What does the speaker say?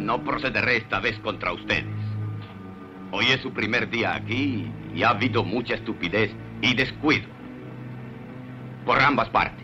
No procederé esta vez contra ustedes. Hoy es su primer día aquí y ha habido mucha estupidez y descuido por ambas partes.